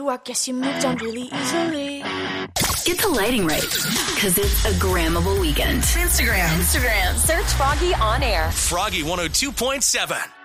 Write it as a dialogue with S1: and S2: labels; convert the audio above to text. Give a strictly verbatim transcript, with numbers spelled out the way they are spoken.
S1: Ooh, I guess you moved on really easily.
S2: Get the lighting right, because it's a Grammable weekend.
S3: Instagram.
S4: Instagram. Search Froggy On Air.
S5: Froggy one oh two point seven.